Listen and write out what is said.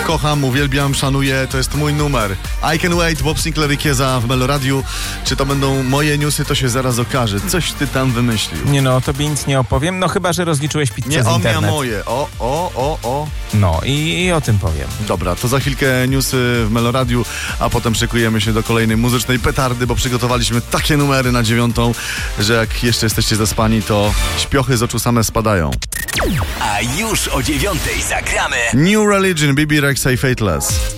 kocham, uwielbiam, szanuję, to jest mój numer. I Can Wait, Bob Sinclair i Kieza w Meloradiu. Czy to będą moje newsy, to się zaraz okaże. Coś ty tam wymyślił. Nie no, tobie nic nie opowiem, no chyba, że rozliczyłeś pizzę Nie z o internet. mnie, moje. O. No i o tym powiem. Dobra, to za chwilkę newsy w Meloradiu, a potem szykujemy się do kolejnej muzycznej petardy, bo przygotowaliśmy takie numery na 9, że jak jeszcze jesteście zaspani, to śpiochy z oczu same spadają. A już o 9 zagramy New Religion, Bibi Rexha i Fateless.